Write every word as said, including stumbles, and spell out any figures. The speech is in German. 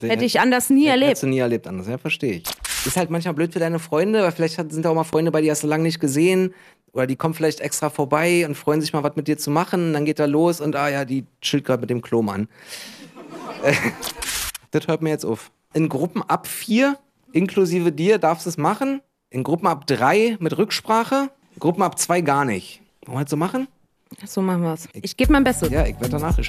Hätte ich anders nie erlebt. Hättest du nie erlebt anders, ja, verstehe ich. Ist halt manchmal blöd für deine Freunde, weil vielleicht sind da auch mal Freunde bei dir, hast du lange nicht gesehen. Oder die kommen vielleicht extra vorbei und freuen sich mal, was mit dir zu machen. Und dann geht er los und, ah ja, die chillt gerade mit dem Klomann. Das hört mir jetzt auf. In Gruppen ab vier, inklusive dir, darfst du es machen. In Gruppen ab drei mit Rücksprache. Gruppen ab zwei gar nicht. Wollen wir das so machen? So machen wir's. Ich gebe mein Bestes. Ja, ich werde danach